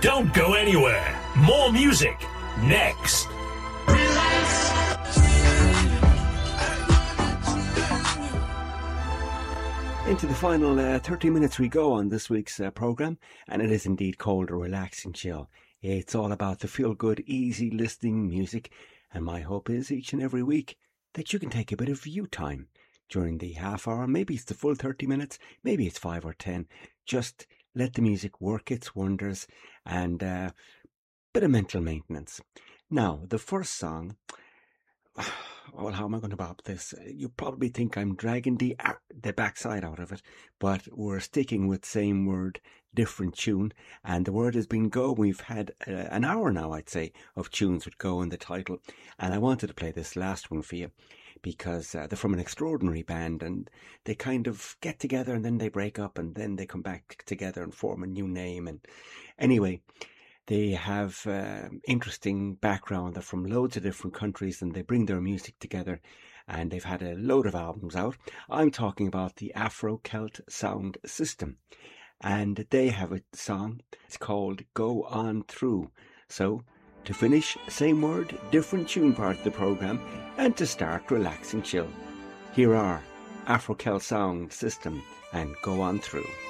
Don't go anywhere. More music next. Into the final 30 minutes we go on this week's programme, and it is indeed called a relaxing chill. It's all about the feel-good, easy listening music, and my hope is each and every week that you can take a bit of you time during the half hour. Maybe it's the full 30 minutes, maybe it's 5 or 10. Just let the music work its wonders and bit of mental maintenance. Now, the first song... Well, how am I going to bop this? You probably think I'm dragging the backside out of it, but we're sticking with same word, different tune, and the word has been go. We've had an hour now, I'd say, of tunes with go in the title, and I wanted to play this last one for you because they're from an extraordinary band, and they kind of get together and then they break up and then they come back together and form a new name. And anyway, they have interesting background. They're from loads of different countries and they bring their music together, and they've had a load of albums out. I'm talking about the Afro-Celt Sound System, and they have a song. It's called Go On Through. So to finish, same word, different tune part of the programme, and to start relaxing chill, here are Afro-Celt Sound System and Go On Through.